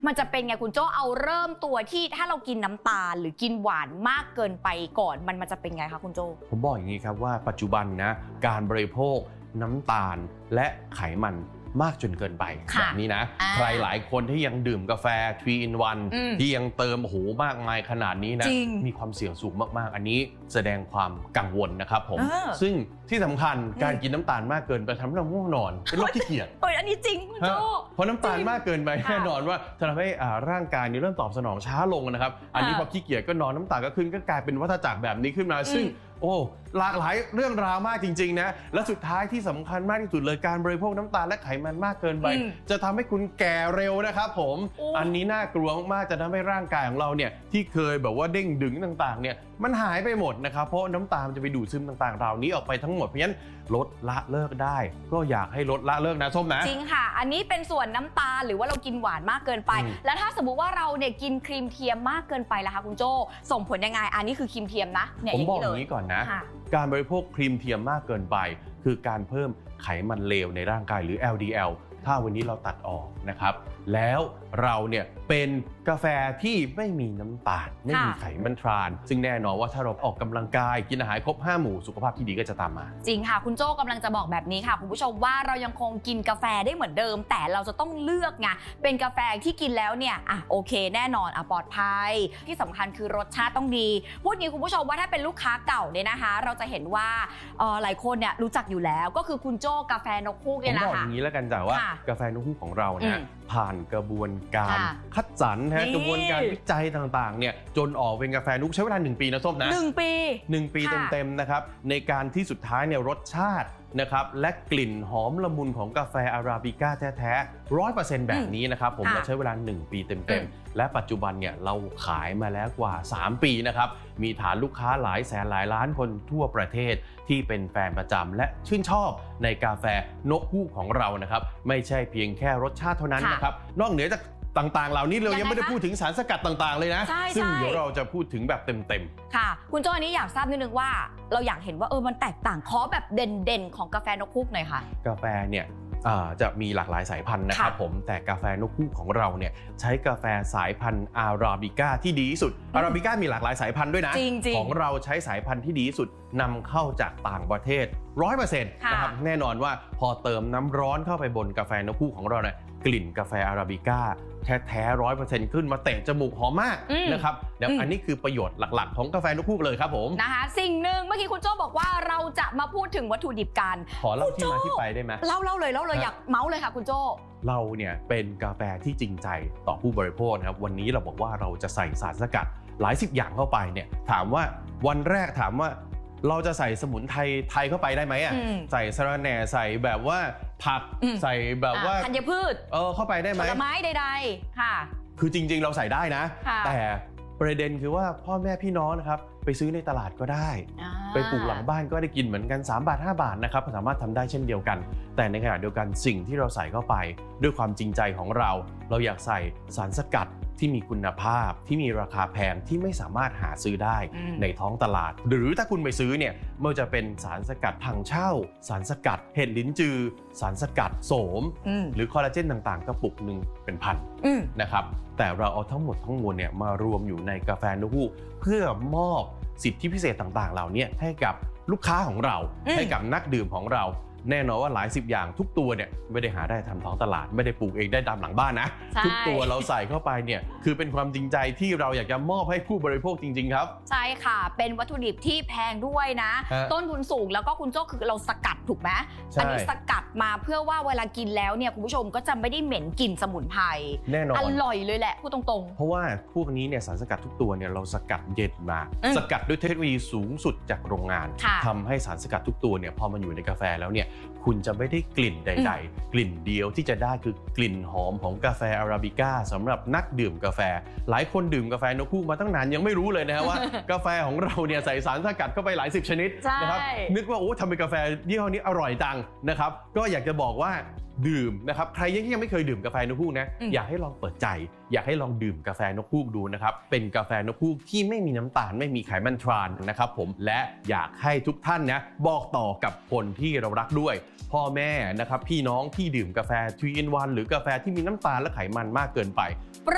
มันจะเป็นไงคุณโจ้เอาเริ่มตัวที่ถ้าเรากินน้ำตาลหรือกินหวานมากเกินไปก่อนมันจะเป็นไงคะคุณโจ้ผมบอกอย่างนี้ครับว่าปัจจุบันนะการบริโภคน้ำตาลและไขมันมากจนเกินไปแบบนี้นะใครหลายคนที่ยังดื่มกาแฟ 3 in 1ที่ยังเติมโอ้โหมากมายขนาดนี้นะมีความเสี่ยงสูงมากๆอันนี้แสดงความกังวลนะครับผมซึ่งที่สำคัญการกินน้ำตาลมากเกินไปทำให้เราง่วงนอนเป็นโรคขี้เกียจอันนี้จริงคุณโจ้เพราะน้ำตาลมากเกินไปแน่นอนว่าจะทำให้ร่างกายเริ่มตอบสนองช้าลงนะครับอันนี้พอขี้เกียจก็นอนน้ำตาลก็ขึ้นก็กลายเป็นวัฏจักรแบบนี้ขึ้นมาซึ่งโอ้หลากหลายเรื่องราวมากจริงๆนะและสุดท้ายที่สำคัญมากที่สุดเลยการบริโภคน้ำตาลและไขมันมากเกินไปจะทำให้คุณแก่เร็วนะครับผมอันนี้น่ากลัวมากๆจะทำให้ร่างกายของเราเนี่ยที่เคยแบบว่าเด้งดึงต่างๆเนี่ยมันหายไปหมดนะครับเพราะน้ำตาลจะไปดูดซึมต่างๆเหล่านี้ออกไปทั้งหมดเพราะฉะนั้นลดละเลิกได้ก็อยากให้ลดละเลิกนะส้มนะจริงค่ะอันนี้เป็นส่วนน้ำตาลหรือว่าเรากินหวานมากเกินไปแล้วถ้าสมมุติว่าเราเนี่ยกินครีมเทียมมากเกินไปล่ะคะคุณโจ้ส่งผลยังไงอันนี้คือครีมเทียมนะเนี่ยผมบอกอย่างนี้ก่อนนะการบริโภคครีมเทียมมากเกินไปคือการเพิ่มไขมันเลวในร่างกายหรือ LDL ถ้าวันนี้เราตัดออกนะครับแล้วเราเนี่ยเป็นกาแฟที่ไม่มีน้ำตาลไม่มีไขมันทรานซึ่งแน่นอนว่าถ้าเราออกกำลังกายกินอาหารครบ5 หมู่สุขภาพที่ดีก็จะตามมาจริงค่ะคุณโจ้กำลังจะบอกแบบนี้ค่ะคุณผู้ชมว่าเรายังคงกินกาแฟได้เหมือนเดิมแต่เราจะต้องเลือกไงเป็นกาแฟที่กินแล้วเนี่ยโอเคแน่นอนปลอดภัยที่สำคัญคือรสชาติต้องดีพูดงี้คุณผู้ชมว่าถ้าเป็นลูกค้าเก่าเนี่ยนะคะเราจะเห็นว่าหลายคนเนี่ยรู้จักอยู่แล้วก็คือคุณโจ้กาแฟนกฮูกเนี่ยนะคะผมบอกอย่างนี้แล้วกันจ้ะว่ากาแฟนกฮูกของเรานะผ่านกระบวนการคัดสรรกระบวนการวิจัยต่างๆเนี่ยจนออกเป็นกาแฟนุกใช้เวลา1 ปีนะส้มนะ 1 ปีเต็มๆนะครับในการที่สุดท้ายเนี่ยรสชาตินะครับและกลิ่นหอมละมุนของกาแฟอาราบิก้าแท้ๆ 100% แบบนี้นะครับผมเราใช้เวลา1 ปีเต็มๆและปัจจุบันเนี่ยเราขายมาแล้วกว่า3 ปีนะครับมีฐานลูกค้าหลายแสนหลายล้านคนทั่วประเทศที่เป็นแฟนประจำและชื่นชอบในกาแฟนกฮูกของเรานะครับไม่ใช่เพียงแค่รสชาติเท่านั้นนะครับนอกเหนือจากต่างๆเหล่านี้เรายังไม่ได้พูดถึงสารสกัดต่างๆเลยนะซึ่งเดี๋ยวเราจะพูดถึงแบบเต็มๆค่ะคุณโจ้อันนี้อยากทราบนิดนึงว่าเราอยากเห็นว่ามันแตกต่างขอแบบเด่นๆของกาแฟนกฮูกหน่อยค่ะกาแฟเนี่ยจะมีหลากหลายสายพันธุ์นะครับผมแต่กาแฟนกฮูกของเราเนี่ยใช้กาแฟสายพันธุ์อาราบิก้าที่ดีที่สุดอาราบิก้ามีหลากหลายสายพันธุ์ด้วยนะของเราใช้สายพันธุ์ที่ดีที่สุดนำเข้าจากต่างประเทศ 100% นะครับแน่นอนว่าพอเติมน้ำร้อนเข้าไปบนกาแฟนกฮูกของเราเนี่ยกลิ่นกาแฟอาราบิก้าแท้ 100% ขึ้นมาเตะจมูกหอมมากนะครับแล้วอันนี้คือประโยชน์หลักๆของกาแฟนกฮูกเลยครับผมนะคะสิ่งหนึ่งเมื่อกี้คุณโจ้บอกว่าเราจะมาพูดถึงวัตถุดิบกันขอเล่าที่มาที่ไปได้ไหมเล่าเลยอยากเมาส์เลยค่ะคุณโจ้เราเนี่ยเป็นกาแฟที่จริงใจต่อผู้บริโภคนะครับวันนี้เราบอกว่าเราจะใส่สารสกัดหลาย10 อย่างเข้าไปเนี่ยถามว่าวันแรกถามว่าเราจะใส่สมุนไพรไทยเข้าไปได้ไหมใส่สะระแหน่ใส่แบบว่าผักใส่แบบว่าธัญพืชเข้าไปได้ไหมผลไม้ใดๆค่ะคือจริงๆเราใส่ได้นะแต่ประเด็นคือว่าพ่อแม่พี่น้องนะครับไปซื้อในตลาดก็ได้ไปปลูกหลังบ้านก็ได้กินเหมือนกัน3 บาท 5 บาทนะครับสามารถทำได้เช่นเดียวกันแต่ในขณะเดียวกันสิ่งที่เราใส่เข้าไปด้วยความจริงใจของเราอยากใส่สารสกัดที่มีคุณภาพที่มีราคาแพงที่ไม่สามารถหาซื้อได้ในท้องตลาดหรือถ้าคุณไปซื้อเนี่ยไม่ว่าจะเป็นสารสกัดถังเช่าสารสกัดเห็ดลิ้นจือสารสกัดโสมหรือคอลลาเจนต่างๆกระปุกหนึ่งเป็นพันนะครับแต่เราเอาทั้งหมดทั้งมวลเนี่ยมารวมอยู่ในกาแฟนกฮูกเพื่อมอบสิทธิพิเศษต่างๆเหล่านี้ให้กับลูกค้าของเราให้กับนักดื่มของเราแน่นอนว่าหลาย10 อย่างทุกตัวเนี่ยไม่ได้หาได้ทำท้องตลาดไม่ได้ปลูกเองได้ตามหลังบ้านนะทุกตัวเราใส่เข้าไปเนี่ยคือเป็นความจริงใจที่เราอยากจะมอบให้ผู้บริโภคจริงๆครับใช่ค่ะเป็นวัตถุดิบที่แพงด้วยนะต้นทุนสูงแล้วก็คุณโจ้คือเราสกัดถูกไหมอันนี้สกัดมาเพื่อว่าเวลากินแล้วเนี่ยคุณผู้ชมก็จะไม่ได้เหม็นกลิ่นสมุนไพรแน่นอนอร่อยเลยแหละพูดตรงๆเพราะว่าพวกนี้เนี่ยสารสกัดทุกตัวเนี่ยเราสกัดเย็นมาสกัดด้วยเทคโนโลยีสูงสุดจากโรงงานทำให้สารสกัดทุกตัวเนี่ยพอมันอยู่ในกาแฟแล้วเนี่ยคุณจะไม่ได้กลิ่นใดๆกลิ่นเดียวที่จะได้คือกลิ่นหอมของกาแฟอาราบิก้าสำหรับนักดื่มกาแฟหลายคนดื่มกาแฟนกฮูกมาตั้งนานยังไม่รู้เลยนะว่ากาแฟของเราเนี่ยใส่สารสกัดเข้าไปหลาย10 ชนิดนะครับนึกว่าโอ้ทำเป็นกาแฟยี่ห้อนี้อร่อยจังนะครับก็อยากจะบอกว่าดื่มนะครับใครที่ยังไม่เคยดื่มกาแฟนกฮูกนะอยากให้ลองเปิดใจอยากให้ลองดื่มกาแฟนกฮูกดูนะครับเป็นกาแฟนกฮูกที่ไม่มีน้ำตาลไม่มีไขมันทรานนะครับผมและอยากให้ทุกท่านนะบอกต่อกับคนที่เรารักด้วยพ่อแม่นะครับพี่น้องที่ดื่มกาแฟ 3 in 1หรือกาแฟที่มีน้ำตาลและไขมันมากเกินไป